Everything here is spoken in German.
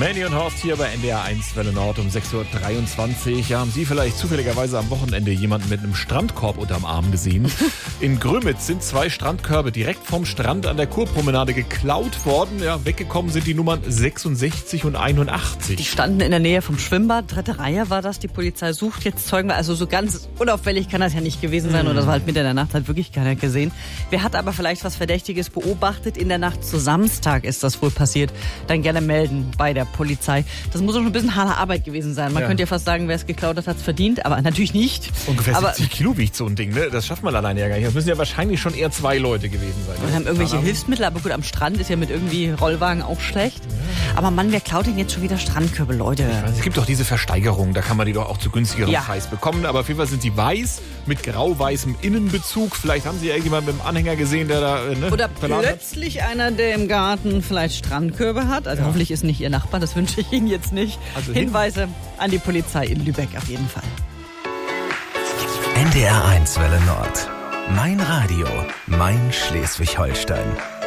Manny und Horst hier bei NDR 1 Welle Nord um 6.23 Uhr. Ja, haben Sie vielleicht zufälligerweise am Wochenende jemanden mit einem Strandkorb unterm Arm gesehen? In Grömitz sind 2 Strandkörbe direkt vom Strand an der Kurpromenade geklaut worden. Ja, weggekommen sind die Nummern 66 und 81. Die standen in der Nähe vom Schwimmbad. 3. Reihe war das. Die Polizei sucht jetzt Zeugen. Also so ganz unauffällig kann das ja nicht gewesen sein. Oder das war halt mitten in der Nacht, hat wirklich keiner gesehen. Wer hat aber vielleicht was Verdächtiges beobachtet? In der Nacht zu Samstag ist das wohl passiert. Dann gerne melden bei der Polizei. Das muss auch schon ein bisschen harte Arbeit gewesen sein. Man könnte ja fast sagen, wer es geklaut hat, hat es verdient, aber natürlich nicht. Ungefähr 70 Kilo wiegt so ein Ding, ne? Das schafft man alleine ja gar nicht. Das müssen ja wahrscheinlich schon eher 2 Leute gewesen sein. Und haben irgendwelche Hilfsmittel, aber gut, am Strand ist ja mit irgendwie Rollwagen auch schlecht. Ja. Aber Mann, wer klaut denn jetzt schon wieder Strandkörbe, Leute? Es gibt doch diese Versteigerung, da kann man die doch auch zu günstigerem Preis bekommen. Aber auf jeden Fall sind sie weiß, mit grau-weißem Innenbezug. Vielleicht haben Sie ja irgendjemanden mit dem Anhänger gesehen, der da oder plötzlich einer, der im Garten vielleicht Strandkörbe hat. Also hoffentlich ist nicht Ihr Nachbar, das wünsche ich Ihnen jetzt nicht. Also Hinweise an die Polizei in Lübeck auf jeden Fall. NDR 1 Welle Nord. Mein Radio, mein Schleswig-Holstein.